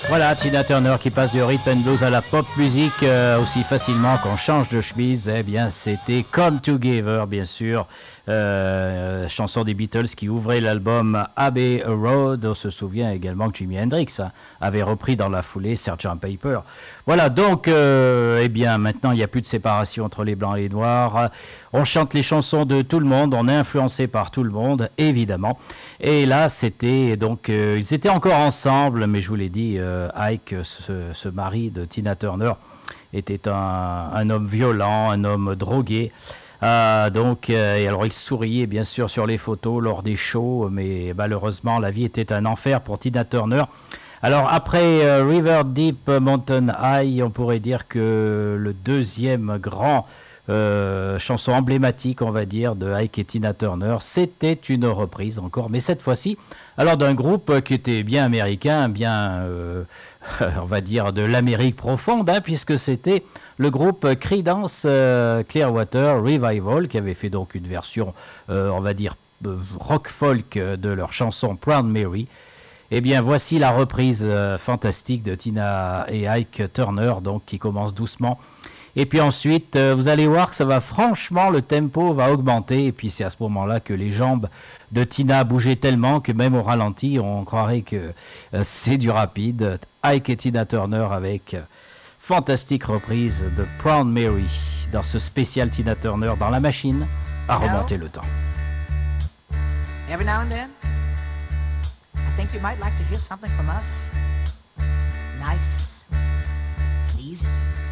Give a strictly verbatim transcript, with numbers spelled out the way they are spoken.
Voilà, Tina Turner qui passe du rhythm and blues à la pop music euh, aussi facilement qu'on change de chemise. Eh bien, c'était Come Together, bien sûr, euh, chanson des Beatles qui ouvrait l'album Abbey Road. On se souvient également que Jimi Hendrix hein, avait repris dans la foulée sergent Pepper. Voilà, donc, euh, eh bien, maintenant, il n'y a plus de séparation entre les blancs et les noirs. On chante les chansons de tout le monde, on est influencé par tout le monde, évidemment. Et là, c'était donc, euh, ils étaient encore ensemble, mais je vous l'ai dit, euh, Ike, ce, ce mari de Tina Turner, était un, un homme violent, un homme drogué. Euh, donc, euh, et alors il souriait bien sûr sur les photos lors des shows, mais malheureusement, la vie était un enfer pour Tina Turner. Alors après euh, River Deep Mountain High, on pourrait dire que le deuxième grand euh, chanson emblématique, on va dire, de Ike et Tina Turner, c'était une reprise encore, mais cette fois-ci, alors d'un groupe qui était bien américain, bien, euh, on va dire, de l'Amérique profonde, hein, puisque c'était le groupe Creedence euh, Clearwater Revival, qui avait fait donc une version, euh, on va dire, euh, rock-folk de leur chanson Proud Mary. Eh bien, voici la reprise euh, fantastique de Tina et Ike Turner, donc qui commence doucement. Et puis ensuite, euh, vous allez voir que ça va franchement, le tempo va augmenter. Et puis c'est à ce moment-là que les jambes de Tina bougeaient tellement que même au ralenti, on croirait que euh, c'est du rapide. Ike et Tina Turner avec euh, fantastique reprise de Proud Mary dans ce spécial Tina Turner dans la machine à remonter le temps. Every now and then, I think you might like to hear something from us. Nice, easy.